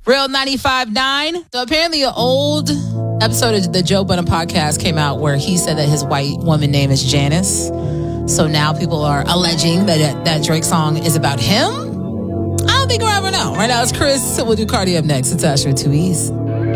Real 95.9. So apparently an old episode of the Joe Budden podcast came out where he said that his white woman name is Janice. So now people are alleging that Drake song is about him. I don't think we'll ever know. Right now it's Chris. We'll do Cardi up next. It's Asher with 2 E's.